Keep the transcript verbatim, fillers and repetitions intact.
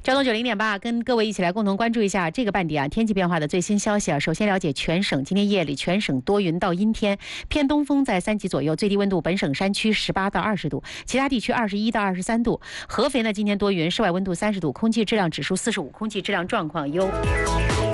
交通九零点八，跟各位一起来共同关注一下这个半点啊天气变化的最新消息啊。首先了解全省今天夜里全省多云到阴天，偏东风在三级左右，最低温度本省山区十八到二十度，其他地区二十一到二十三度。合肥呢今天多云，室外温度三十度，空气质量指数四十五，空气质量状况优。